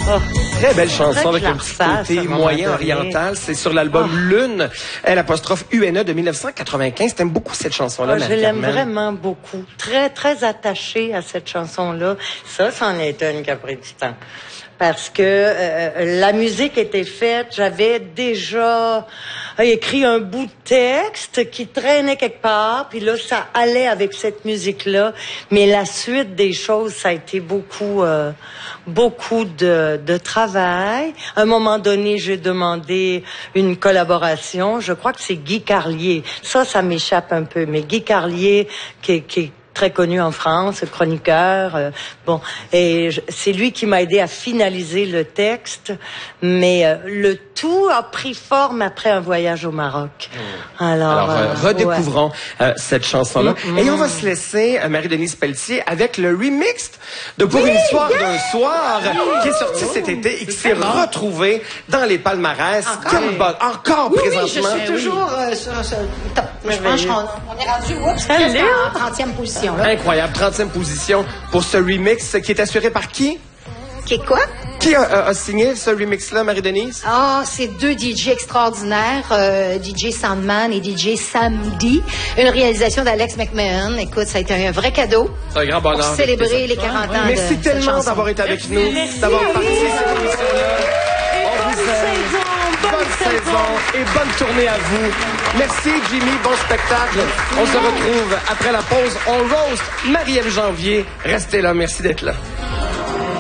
Oh. Très belle chanson avec un petit ça, côté moyen oriental. C'est sur l'album Lune, L'_UNE de 1995. T'aimes beaucoup cette chanson-là, Je l'aime vraiment beaucoup. Très, très attachée à cette chanson-là. Ça, c'en est une qui a pris du temps. Parce que la musique était faite, j'avais déjà écrit un bout de texte qui traînait quelque part, puis là, ça allait avec cette musique-là. Mais la suite des choses, ça a été beaucoup de travail. À un moment donné, j'ai demandé une collaboration. Je crois que c'est Guy Carlier. Ça m'échappe un peu. Mais Guy Carlier, qui est très connu en France, chroniqueur. Et c'est lui qui m'a aidé à finaliser le texte, mais le tout a pris forme après un voyage au Maroc. Alors redécouvrons cette chanson-là. Et on va se laisser, Marie-Denise Pelletier, avec le remix de Pour une histoire d'un soir, qui est sorti cet été et qui s'est retrouvé dans les palmarès. Encore présentement. Je suis toujours sur top. Je pense qu'on est rendu en 30e position. Là. Incroyable, 30e position pour ce remix qui est assuré par qui? Qui est quoi? Qui a signé ce remix-là, Marie-Denise? C'est deux DJ extraordinaires, DJ Sandman et DJ Samdi. Une réalisation d'Alex McMahon. Écoute, ça a été un vrai cadeau. C'est un grand bonheur. Pour célébrer les 40 ans de cette chanson. Merci tellement d'avoir été avec nous, d'avoir participé à cette émission-là. On vous aime. Bonne saison et bonne tournée à vous. Merci, Jimmy. Bon spectacle. On se retrouve après la pause. On roast Marie-Ève Janvier. Restez là. Merci d'être là.